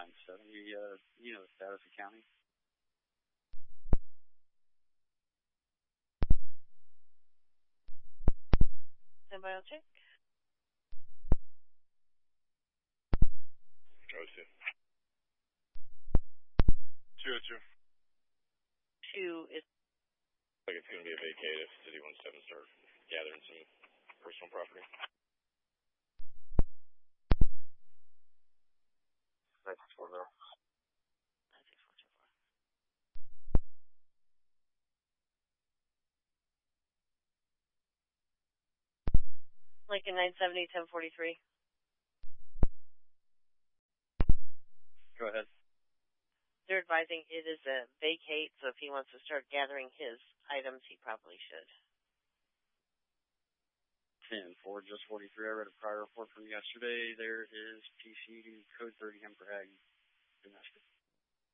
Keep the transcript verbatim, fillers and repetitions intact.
nine seventy, uh, you know the status of county? Anybody else check? Oh, two. Two oh two. Two is... Like it's going to be a vacate if City one seven start gathering some personal property. nine six four zero. nine six four two four. Lincoln nine seventy, ten forty-three. Go ahead. They're advising it is a vacate, so if he wants to start gathering his items, he probably should. ten four, just forty-three. I read a prior report from yesterday. There is P C code thirty M for ag domestic.